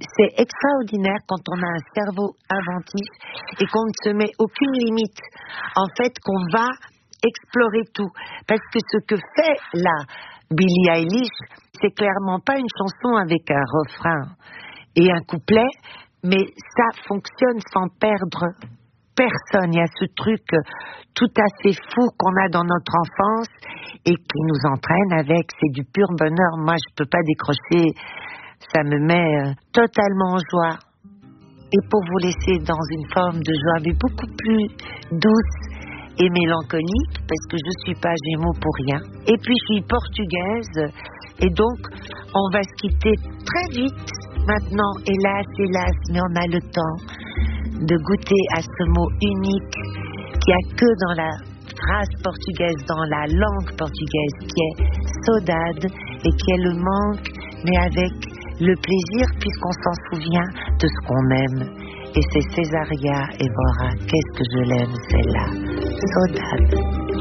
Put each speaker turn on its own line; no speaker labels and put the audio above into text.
c'est extraordinaire quand on a un cerveau inventif et qu'on ne se met aucune limite. En fait, qu'on va explorer tout. Parce que ce que fait là Billie Eilish, c'est clairement pas une chanson avec un refrain et un couplet, mais ça fonctionne sans perdre personne. Il y a ce truc tout à fait fou qu'on a dans notre enfance et qui nous entraîne avec, c'est du pur bonheur. Moi, je peux pas décrocher, ça me met totalement en joie. Et pour vous laisser dans une forme de joie, mais beaucoup plus douce et mélancolique, parce que je suis pas Gémeaux pour rien. Et puis, je suis portugaise, et donc, on va se quitter très vite. Maintenant, hélas, mais on a le temps de goûter à ce mot unique qui a que dans la phrase portugaise, dans la langue portugaise, qui est saudade et qui est le manque, mais avec le plaisir puisqu'on s'en souvient de ce qu'on aime. Et c'est Césaria Évora. Qu'est-ce que je l'aime, celle-là. Saudade.